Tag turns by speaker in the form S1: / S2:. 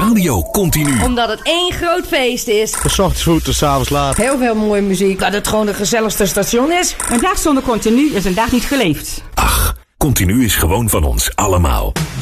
S1: Radio Continu.
S2: Omdat het één groot feest is.
S3: De 's ochtends vroeg tot 's avonds laat.
S2: Heel veel mooie muziek. Dat het gewoon de gezelligste station is.
S4: Een dag zonder Continu is een dag niet geleefd.
S1: Ach, Continu is gewoon van ons allemaal.